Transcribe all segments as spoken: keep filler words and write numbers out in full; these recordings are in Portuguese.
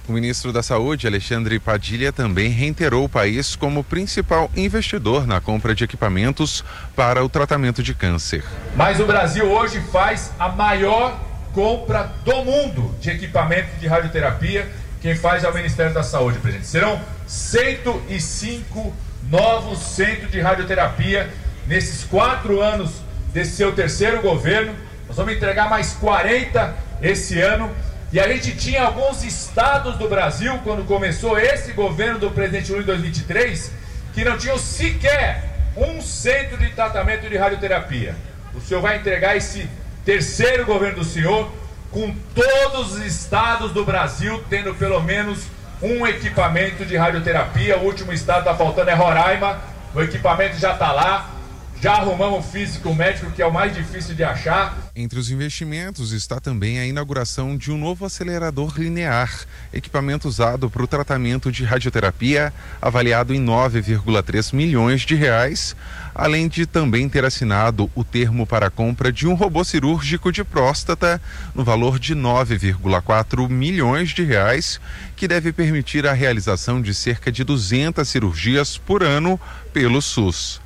O ministro da Saúde, Alexandre Padilha, também reiterou o país como principal investidor na compra de equipamentos para o tratamento de câncer. Mas o Brasil hoje faz a maior compra do mundo de equipamento de radioterapia. Quem faz é o Ministério da Saúde, presidente. Serão cento e cinco novos centros de radioterapia nesses quatro anos desse seu terceiro governo. Nós vamos entregar mais quarenta esse ano. E a gente tinha alguns estados do Brasil, quando começou esse governo do presidente Lula em dois mil e vinte e três, que não tinham sequer um centro de tratamento de radioterapia. O senhor vai entregar esse terceiro governo do senhor com todos os estados do Brasil tendo pelo menos um equipamento de radioterapia. O último estado está faltando é Roraima. O equipamento já está lá. Já arrumamos um físico médico, que é o mais difícil de achar. Entre os investimentos está também a inauguração de um novo acelerador linear, equipamento usado para o tratamento de radioterapia, avaliado em nove vírgula três milhões de reais, além de também ter assinado o termo para a compra de um robô cirúrgico de próstata no valor de nove vírgula quatro milhões de reais, que deve permitir a realização de cerca de duzentas cirurgias por ano pelo SUS.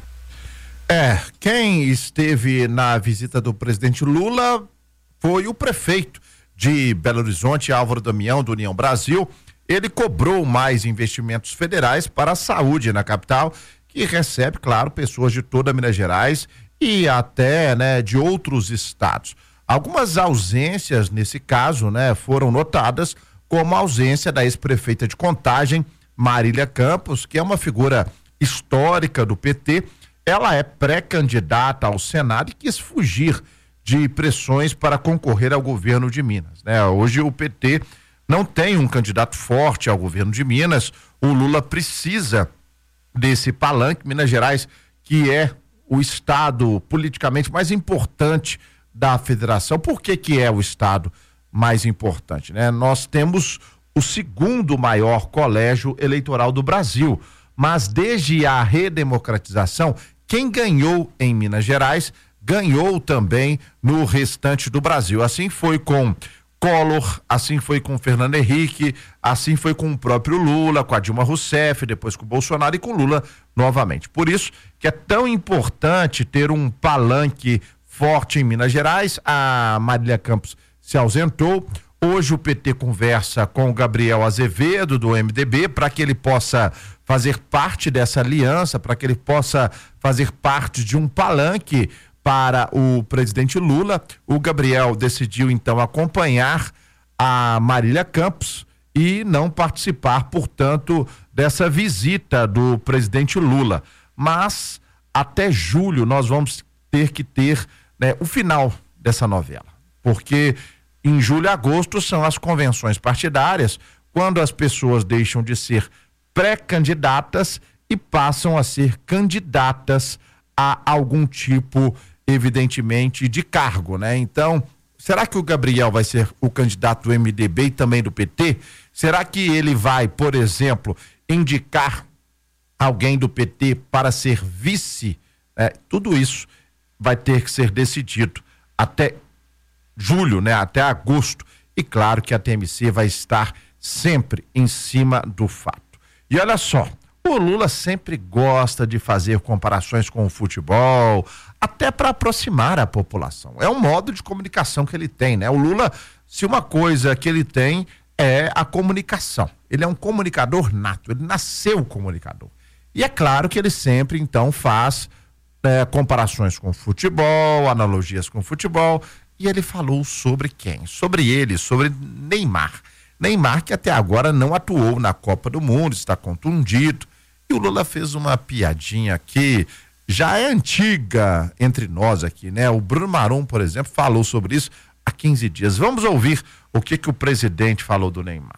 É, quem esteve na visita do presidente Lula foi o prefeito de Belo Horizonte, Álvaro Damião, do União Brasil. Ele cobrou mais investimentos federais para a saúde na capital, que recebe, claro, pessoas de toda Minas Gerais e até, né, de outros estados. Algumas ausências nesse caso, né, foram notadas, como a ausência da ex-prefeita de Contagem, Marília Campos, que é uma figura histórica do P T. Ela é pré-candidata ao Senado e quis fugir de pressões para concorrer ao governo de Minas, né? Hoje o P T não tem um candidato forte ao governo de Minas. O Lula precisa desse palanque. Minas Gerais, que é o estado politicamente mais importante da federação. Por que que é o estado mais importante, né? Nós temos o segundo maior colégio eleitoral do Brasil, mas desde a redemocratização, quem ganhou em Minas Gerais, ganhou também no restante do Brasil. Assim foi com Collor, assim foi com Fernando Henrique, assim foi com o próprio Lula, com a Dilma Rousseff, depois com o Bolsonaro e com Lula novamente. Por isso que é tão importante ter um palanque forte em Minas Gerais. A Marília Campos se ausentou. Hoje o P T conversa com o Gabriel Azevedo, do M D B, para que ele possa fazer parte dessa aliança, para que ele possa fazer parte de um palanque para o presidente Lula. O Gabriel decidiu, então, acompanhar a Marília Campos e não participar, portanto, dessa visita do presidente Lula. Mas, até julho, nós vamos ter que ter, né, o final dessa novela, porque em julho e agosto são as convenções partidárias, quando as pessoas deixam de ser pré-candidatas e passam a ser candidatas a algum tipo, evidentemente, de cargo, né? Então, será que o Gabriel vai ser o candidato do M D B e também do P T? Será que ele vai, por exemplo, indicar alguém do P T para ser vice? É, tudo isso vai ter que ser decidido até julho, né? Até agosto. E claro que a T M C vai estar sempre em cima do fato. E olha só, o Lula sempre gosta de fazer comparações com o futebol, até para aproximar a população. É um modo de comunicação que ele tem, né? O Lula, se uma coisa que ele tem é a comunicação. Ele é um comunicador nato, ele nasceu comunicador. E é claro que ele sempre, então, faz é, comparações com o futebol, analogias com o futebol. E ele falou sobre quem? Sobre ele, sobre Neymar. Neymar, que até agora não atuou na Copa do Mundo, está contundido. E o Lula fez uma piadinha que já é antiga entre nós aqui, né? O Bruno Marum, por exemplo, falou sobre isso há quinze dias. Vamos ouvir o que que o presidente falou do Neymar.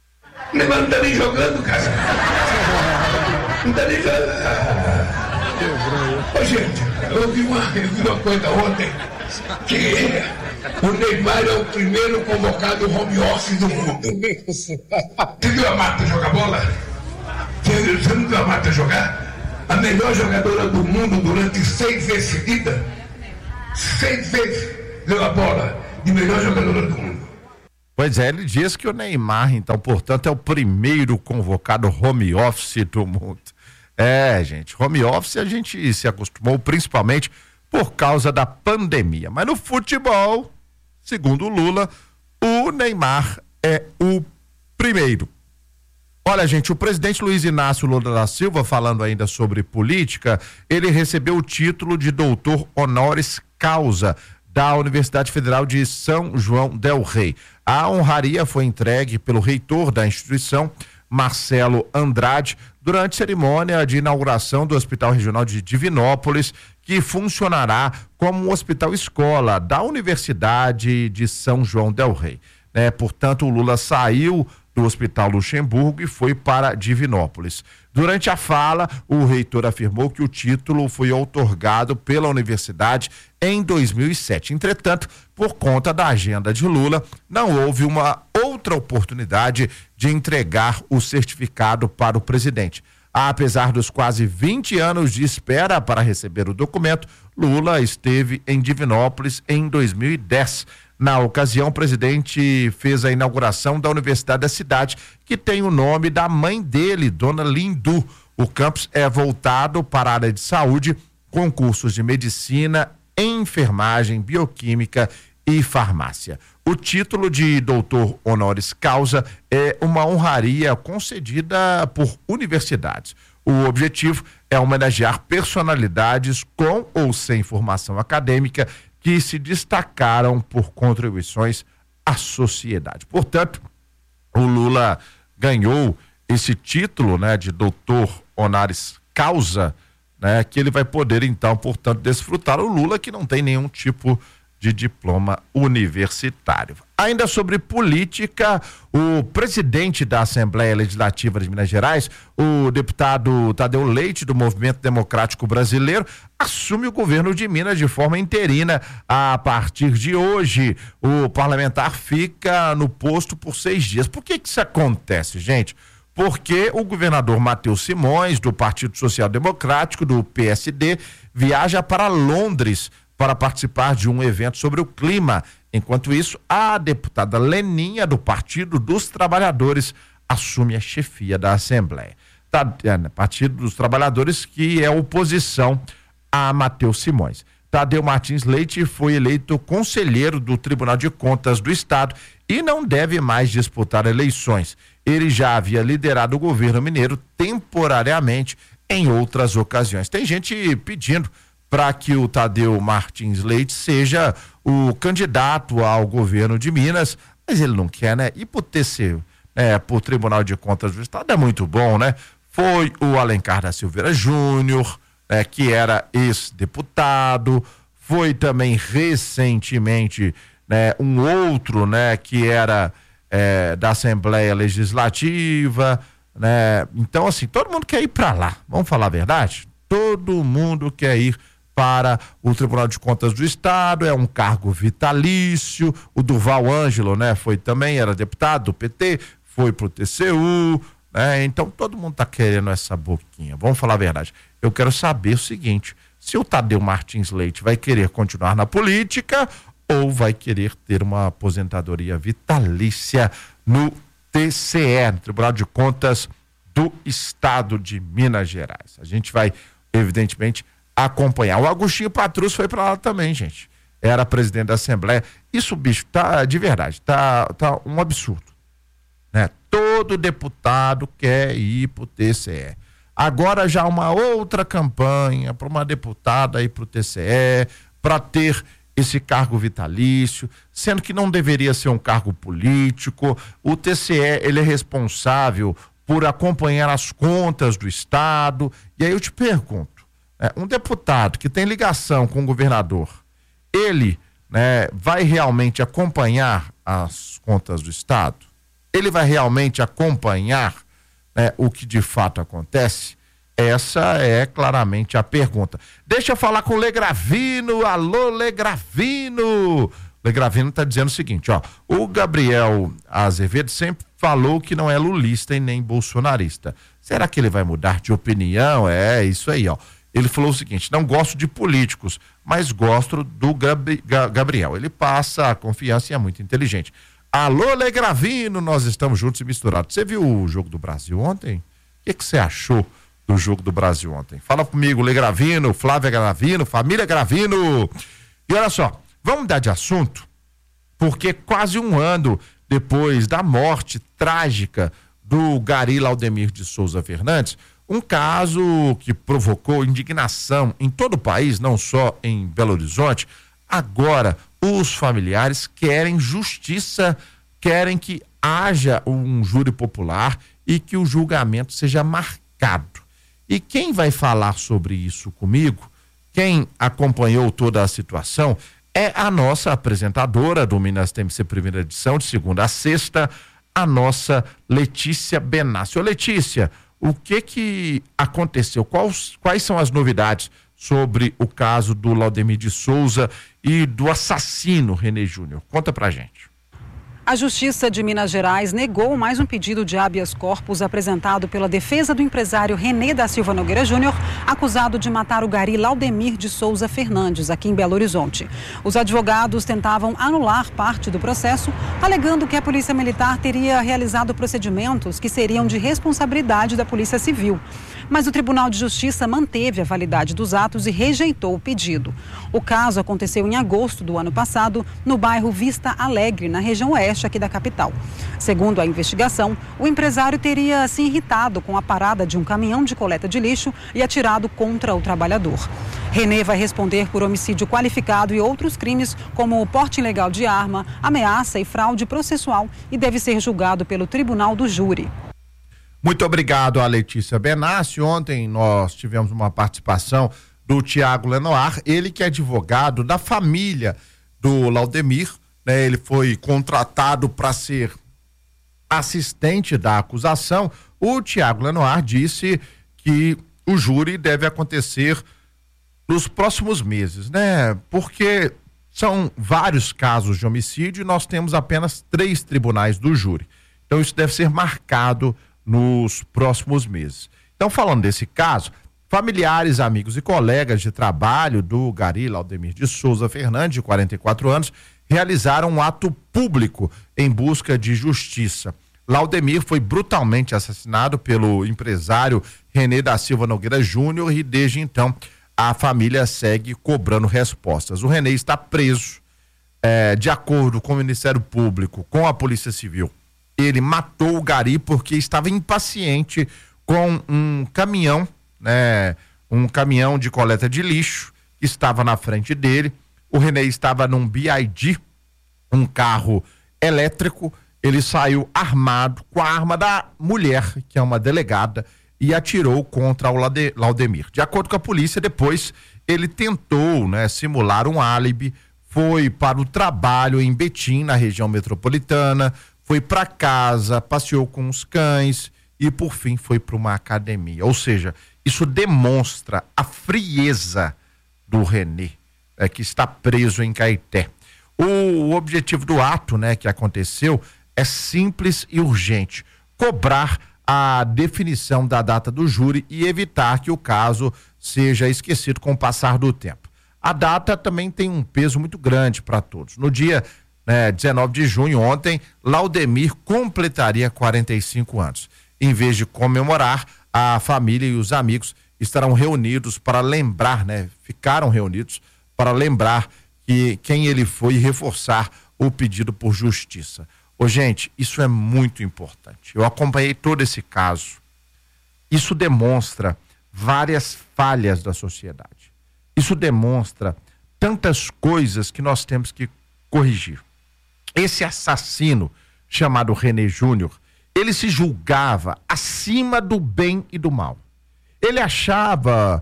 O Neymar não tá nem jogando, cara. Não tá nem jogando. Ô, gente, eu vi uma, eu vi uma coisa ontem, que o Neymar é o primeiro convocado home office do mundo. Você viu a Marta jogar bola? Você, você não viu a Marta jogar? A melhor jogadora do mundo durante seis vezes seguida. Seis vezes deu a bola de melhor jogadora do mundo. Pois é, ele diz que o Neymar, então, portanto, é o primeiro convocado home office do mundo. É, gente, home office a gente se acostumou principalmente por causa da pandemia. Mas no futebol, segundo o Lula, o Neymar é o primeiro. Olha, gente, o presidente Luiz Inácio Lula da Silva, falando ainda sobre política, ele recebeu o título de doutor honoris causa da Universidade Federal de São João del Rei. A honraria foi entregue pelo reitor da instituição, Marcelo Andrade, durante cerimônia de inauguração do Hospital Regional de Divinópolis, que funcionará como um hospital-escola da Universidade de São João del Rei. É, portanto, o Lula saiu do Hospital Luxemburgo e foi para Divinópolis. Durante a fala, o reitor afirmou que o título foi outorgado pela universidade em dois mil e sete. Entretanto, por conta da agenda de Lula, não houve uma outra oportunidade de entregar o certificado para o presidente. Apesar dos quase vinte anos de espera para receber o documento, Lula esteve em Divinópolis em dois mil e dez. Na ocasião, o presidente fez a inauguração da Universidade da cidade, que tem o nome da mãe dele, Dona Lindu. O campus é voltado para a área de saúde, com cursos de medicina, enfermagem, bioquímica e farmácia. O título de doutor honoris causa é uma honraria concedida por universidades. O objetivo é homenagear personalidades com ou sem formação acadêmica que se destacaram por contribuições à sociedade. Portanto, o Lula ganhou esse título, né, de doutor honoris causa, né, que ele vai poder, então, portanto, desfrutar. O Lula que não tem nenhum tipo de diploma universitário. Ainda sobre política, o presidente da Assembleia Legislativa de Minas Gerais, o deputado Tadeu Leite, do Movimento Democrático Brasileiro, assume o governo de Minas de forma interina. A partir de hoje, o parlamentar fica no posto por seis dias. Por que que isso acontece, gente? Porque o governador Matheus Simões, do Partido Social Democrático, do P S D, viaja para Londres para participar de um evento sobre o clima. Enquanto isso, a deputada Leninha, do Partido dos Trabalhadores, assume a chefia da Assembleia. Tá, é, Partido dos Trabalhadores, que é oposição a Matheus Simões. Tadeu Martins Leite foi eleito conselheiro do Tribunal de Contas do Estado e não deve mais disputar eleições. Ele já havia liderado o governo mineiro temporariamente em outras ocasiões. Tem gente pedindo para que o Tadeu Martins Leite seja o candidato ao governo de Minas, mas ele não quer, né? E por T C, né, por Tribunal de Contas do Estado é muito bom, né? Foi o Alencar da Silveira Júnior, né, que era ex-deputado, foi também recentemente, né, um outro, né, que era é, da Assembleia Legislativa, né? Então, assim, todo mundo quer ir para lá, vamos falar a verdade? Todo mundo quer ir para o Tribunal de Contas do Estado, é um cargo vitalício. O Durval Ângelo, né, foi também, era deputado do P T, foi pro T C U, né? Então todo mundo tá querendo essa boquinha. Vamos falar a verdade. Eu quero saber o seguinte: se o Tadeu Martins Leite vai querer continuar na política ou vai querer ter uma aposentadoria vitalícia no T C E, no Tribunal de Contas do Estado de Minas Gerais. A gente vai, evidentemente, acompanhar. O Agostinho Patrus foi para lá também, gente. Era presidente da Assembleia. Isso, bicho, tá de verdade, tá, tá um absurdo, né? Todo deputado quer ir pro T C E. Agora já uma outra campanha para uma deputada ir pro T C E, para ter esse cargo vitalício, sendo que não deveria ser um cargo político. O T C E, ele é responsável por acompanhar as contas do Estado. E aí eu te pergunto, é, um deputado que tem ligação com o governador, ele, né, vai realmente acompanhar as contas do Estado? Ele vai realmente acompanhar, né, o que de fato acontece? Essa é claramente a pergunta. Deixa eu falar com o Legravino. Alô, Legravino. Legravino está dizendo o seguinte, ó: o Gabriel Azevedo sempre falou que não é lulista e nem bolsonarista. Será que ele vai mudar de opinião? É isso aí, ó. Ele falou o seguinte: não gosto de políticos, mas gosto do Gabri- Gabriel. Ele passa a confiança e é muito inteligente. Alô, Legravino, nós estamos juntos e misturados. Você viu o jogo do Brasil ontem? O que que você achou do jogo do Brasil ontem? Fala comigo, Legravino, Flávia Gravino, família Gravino. E olha só, vamos mudar de assunto, porque quase um ano depois da morte trágica do Gari Laudemir de Souza Fernandes, um caso que provocou indignação em todo o país, não só em Belo Horizonte, agora os familiares querem justiça, querem que haja um júri popular e que o julgamento seja marcado. E quem vai falar sobre isso comigo, quem acompanhou toda a situação, é a nossa apresentadora do Minas T M C primeira edição, de segunda a sexta, a nossa Letícia Benassi. Ô Letícia, o que que aconteceu? Quais, quais são as novidades sobre o caso do Laudemir de Souza e do assassino René Júnior? Conta pra gente. A Justiça de Minas Gerais negou mais um pedido de habeas corpus apresentado pela defesa do empresário René da Silva Nogueira Júnior, acusado de matar o Gari Laudemir de Souza Fernandes, aqui em Belo Horizonte. Os advogados tentavam anular parte do processo, alegando que a Polícia Militar teria realizado procedimentos que seriam de responsabilidade da Polícia Civil. Mas o Tribunal de Justiça manteve a validade dos atos e rejeitou o pedido. O caso aconteceu em agosto do ano passado, no bairro Vista Alegre, na região oeste aqui da capital. Segundo a investigação, o empresário teria se irritado com a parada de um caminhão de coleta de lixo e atirado contra o trabalhador. René vai responder por homicídio qualificado e outros crimes, como porte ilegal de arma, ameaça e fraude processual, e deve ser julgado pelo Tribunal do Júri. Muito obrigado a Letícia Benassi. Ontem nós tivemos uma participação do Tiago Lenoir, ele que é advogado da família do Laudemir, né? Ele foi contratado para ser assistente da acusação. O Tiago Lenoir disse que o júri deve acontecer nos próximos meses, né? Porque são vários casos de homicídio e nós temos apenas três tribunais do júri. Então isso deve ser marcado nos próximos meses. Então, falando desse caso, familiares, amigos e colegas de trabalho do Gari Laudemir de Souza Fernandes, de quarenta e quatro anos, realizaram um ato público em busca de justiça. Laudemir foi brutalmente assassinado pelo empresário René da Silva Nogueira Júnior e desde então a família segue cobrando respostas. O René está preso, é, de acordo com o Ministério Público, com a Polícia Civil. Ele matou o Gari porque estava impaciente com um caminhão, né, um caminhão de coleta de lixo que estava na frente dele. O René estava num B I D, um carro elétrico. Ele saiu armado com a arma da mulher, que é uma delegada, e atirou contra o Laudemir. De acordo com a polícia, depois ele tentou, né, simular um álibi, foi para o trabalho em Betim, na região metropolitana, foi para casa, passeou com os cães e, por fim, foi para uma academia. Ou seja, isso demonstra a frieza do René, é, que está preso em Caeté. O objetivo do ato, né, que aconteceu é simples e urgente: cobrar a definição da data do júri e evitar que o caso seja esquecido com o passar do tempo. A data também tem um peso muito grande para todos. No dia né, dezenove de junho, ontem, Laudemir completaria quarenta e cinco anos. Em vez de comemorar, a família e os amigos estarão reunidos para lembrar, né, ficaram reunidos para lembrar que quem ele foi e reforçar o pedido por justiça. Ô, gente, isso é muito importante. Eu acompanhei todo esse caso. Isso demonstra várias falhas da sociedade. Isso demonstra tantas coisas que nós temos que corrigir. Esse assassino chamado René Júnior, ele se julgava acima do bem e do mal. Ele achava,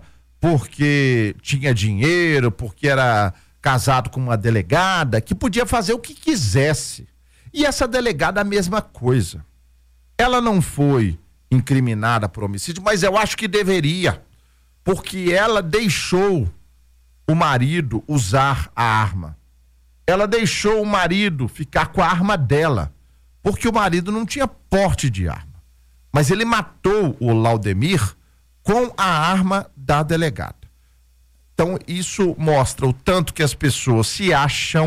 porque tinha dinheiro, porque era casado com uma delegada, que podia fazer o que quisesse. E essa delegada a mesma coisa. Ela não foi incriminada por homicídio, mas eu acho que deveria, porque ela deixou o marido usar a arma. Ela deixou o marido ficar com a arma dela, porque o marido não tinha porte de arma. Mas ele matou o Laudemir com a arma da delegada. Então isso mostra o tanto que as pessoas se acham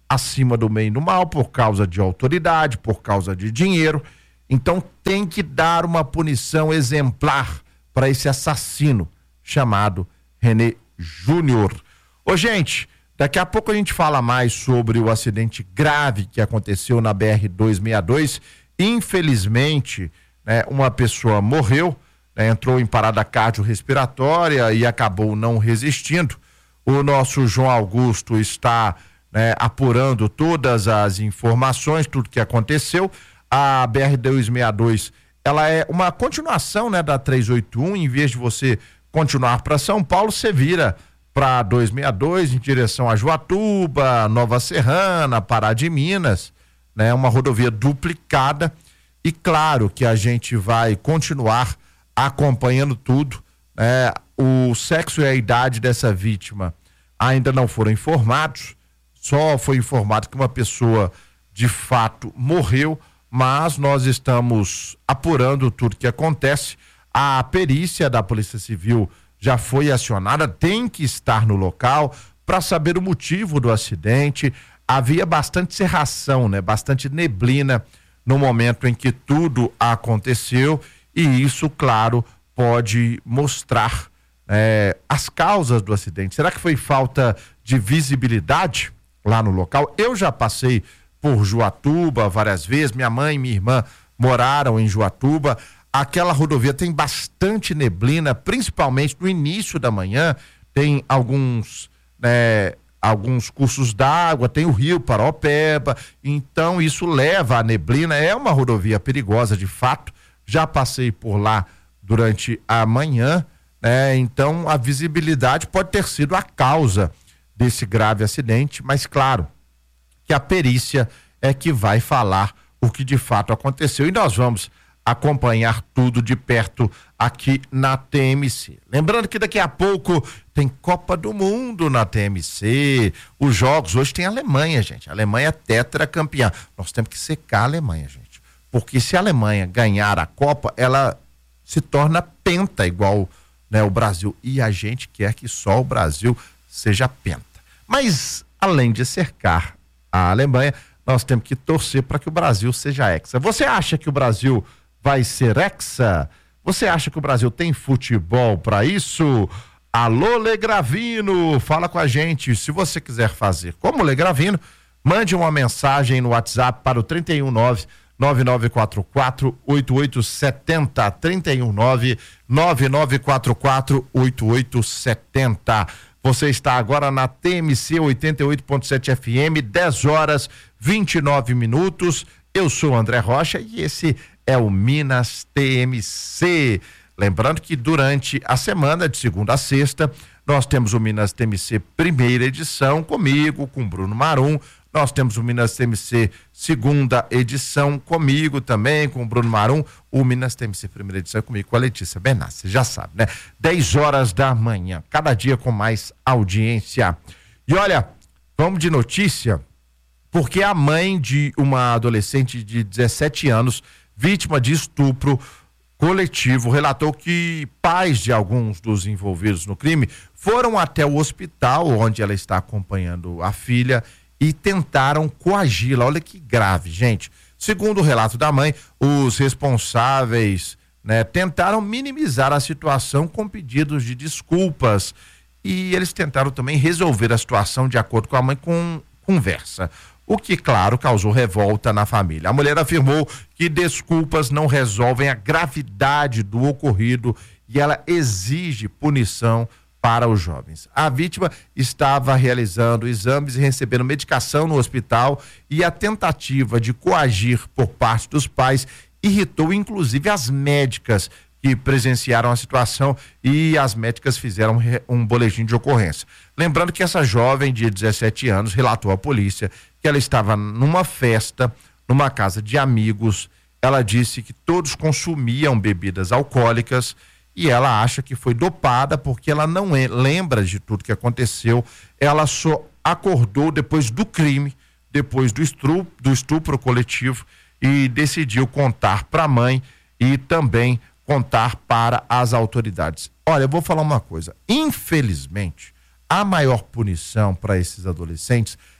acima do bem e do mal por causa de autoridade, por causa de dinheiro. Então tem que dar uma punição exemplar para esse assassino chamado René Júnior. Ô, gente, daqui a pouco a gente fala mais sobre o acidente grave que aconteceu na B R duzentos e sessenta e dois. Infelizmente, né, uma pessoa morreu, né, entrou em parada cardiorrespiratória e acabou não resistindo. O nosso João Augusto está, né, apurando todas as informações, tudo que aconteceu. A B R duzentos e sessenta e dois, ela é uma continuação, né, da trezentos e oitenta e um. Em vez de você continuar para São Paulo, você vira para duzentos e sessenta e dois em direção a Joatuba, Nova Serrana, Pará de Minas, né? Uma rodovia duplicada. E claro que a gente vai continuar acompanhando tudo, né? O sexo e a idade dessa vítima ainda não foram informados, só foi informado que uma pessoa de fato morreu, mas nós estamos apurando tudo que acontece. A perícia da Polícia Civil já foi acionada, tem que estar no local para saber o motivo do acidente. Havia bastante cerração, né? Bastante neblina no momento em que tudo aconteceu, e isso, claro, pode mostrar é, as causas do acidente. Será que foi falta de visibilidade lá no local? Eu já passei por Joatuba várias vezes, minha mãe e minha irmã moraram em Joatuba. Aquela rodovia tem bastante neblina, principalmente no início da manhã. Tem alguns, né, alguns cursos d'água, tem o rio Paraopeba, então isso leva a neblina. É uma rodovia perigosa, de fato. Já passei por lá durante a manhã, né? Então a visibilidade pode ter sido a causa desse grave acidente, mas claro que a perícia é que vai falar o que de fato aconteceu, e nós vamos acompanhar tudo de perto aqui na T M C. Lembrando que daqui a pouco tem Copa do Mundo na T M C. Os jogos hoje tem a Alemanha, gente. A Alemanha é tetracampeã. Nós temos que secar a Alemanha, gente. Porque se a Alemanha ganhar a Copa, ela se torna penta igual, né, o Brasil. E a gente quer que só o Brasil seja penta. Mas além de cercar a Alemanha, nós temos que torcer para que o Brasil seja hexa. Você acha que o Brasil vai ser hexa? Você acha que o Brasil tem futebol para isso? Alô, Legravino, fala com a gente. Se você quiser fazer como Legravino, mande uma mensagem no WhatsApp para o trinta e um nove, nove nove quatro quatro, oito oito sete zero, trinta e um nove, nove nove quatro quatro, oito oito sete zero. Você está agora na T M C oitenta e oito ponto sete F M, dez horas vinte e nove minutos. Eu sou André Rocha e esse é o Minas T M C. Lembrando que durante a semana, de segunda a sexta, nós temos o Minas T M C primeira edição comigo, com Bruno Marum. Nós temos o Minas T M C segunda edição comigo também, com o Bruno Marum. O Minas T M C primeira edição comigo, com a Letícia Bernardo. Você já sabe, né? dez horas da manhã, cada dia com mais audiência. E olha, vamos de notícia, porque a mãe de uma adolescente de dezessete anos, vítima de estupro coletivo, relatou que pais de alguns dos envolvidos no crime foram até o hospital onde ela está acompanhando a filha e tentaram coagi-la. Olha que grave, gente. Segundo o relato da mãe, os responsáveis, né, tentaram minimizar a situação com pedidos de desculpas, e eles tentaram também resolver a situação de acordo com a mãe com conversa, o que, claro, causou revolta na família. A mulher afirmou que desculpas não resolvem a gravidade do ocorrido e ela exige punição para os jovens. A vítima estava realizando exames e recebendo medicação no hospital, e a tentativa de coagir por parte dos pais irritou inclusive as médicas que presenciaram a situação, e as médicas fizeram um boletim de ocorrência. Lembrando que essa jovem de dezessete anos relatou à polícia que ela estava numa festa, numa casa de amigos. Ela disse que todos consumiam bebidas alcoólicas e ela acha que foi dopada porque ela não lembra de tudo que aconteceu. Ela só acordou depois do crime, depois do estupro, do estupro coletivo, e decidiu contar para a mãe e também contar para as autoridades. Olha, eu vou falar uma coisa. Infelizmente, a maior punição para esses adolescentes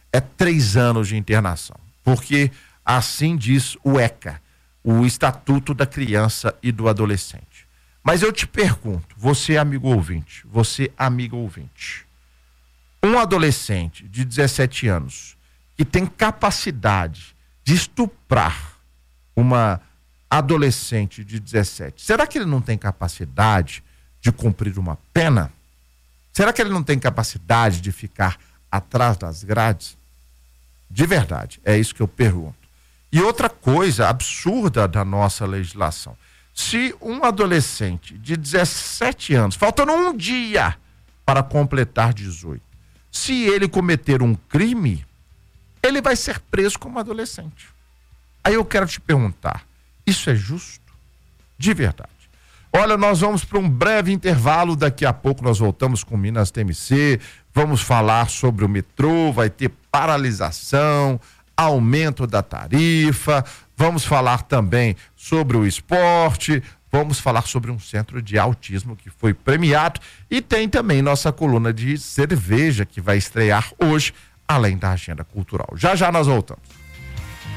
é três anos de internação, porque assim diz o ECA, o Estatuto da Criança e do Adolescente. Mas eu te pergunto, você amigo ouvinte, você amigo ouvinte, um adolescente de dezessete anos que tem capacidade de estuprar uma adolescente de dezessete, será que ele não tem capacidade de cumprir uma pena? Será que ele não tem capacidade de ficar atrás das grades? De verdade, é isso que eu pergunto. E outra coisa absurda da nossa legislação, se um adolescente de dezessete anos, faltando um dia para completar dezoito, se ele cometer um crime, ele vai ser preso como adolescente. Aí eu quero te perguntar, isso é justo? De verdade. Olha, nós vamos para um breve intervalo, daqui a pouco nós voltamos com Minas T M C, vamos falar sobre o metrô, vai ter paralisação, aumento da tarifa, vamos falar também sobre o esporte, vamos falar sobre um centro de autismo que foi premiado e tem também nossa coluna de cerveja que vai estrear hoje, além da agenda cultural. Já já nós voltamos.